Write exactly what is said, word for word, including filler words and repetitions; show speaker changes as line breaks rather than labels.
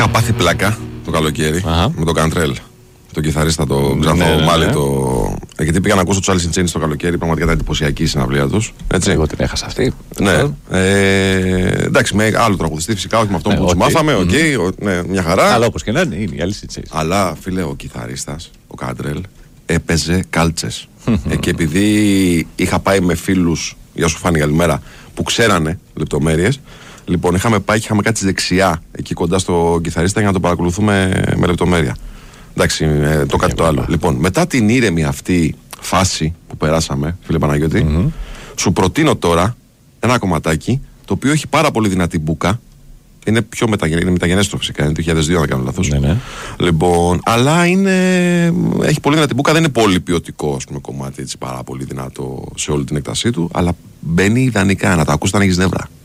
Είχα πάθει πλάκα το καλοκαίρι Αχα. με τον Καντρέλ, τον κιθαρίστα, τον Ξανθό ναι, ναι, Μάλι. Ναι. Το... Γιατί πήγα να ακούσω του Alice in Chains το καλοκαίρι, πραγματικά ήταν εντυπωσιακή η συναυλία του.
Εγώ την έχασα αυτή.
Ναι. Ε, εντάξει, με άλλο τραγουδιστή φυσικά, όχι με αυτόν ναι, που του μάθαμε. Οκ, okay, mm-hmm. ναι, μια χαρά.
Αλλά όπω και να είναι, είναι η Alice in Chains.
Αλλά φίλε, ο κιθαρίστας, ο Καντρέλ, έπαιζε κάλτσες. ε, και επειδή είχα πάει με φίλους, γεια σου Φάνη, καλημέρα, που ξέρανε λεπτομέρειες. Λοιπόν, είχαμε πάει και είχαμε κάτσει δεξιά εκεί κοντά στο κιθαρίστα για να το παρακολουθούμε με λεπτομέρεια. Εντάξει, ε, το κάτι το άλλο. Λοιπόν, μετά την ήρεμη αυτή φάση που περάσαμε, φίλε Παναγιώτη, mm-hmm. σου προτείνω τώρα ένα κομματάκι το οποίο έχει πάρα πολύ δυνατή μπουκα. Είναι πιο μεταγενέστερο, είναι μεταγενέστερο φυσικά, είναι το δύο χιλιάδες δύο, αν δεν κάνω λάθος.
Ναι, ναι.
Λοιπόν, αλλά είναι, έχει πολύ δυνατή μπουκα, δεν είναι πολύ ποιοτικό ας πούμε, κομμάτι, έτσι, πάρα πολύ δυνατό σε όλη την έκτασή του, αλλά μπαίνει ιδανικά να το ακούσει όταν έχεις νεύρα.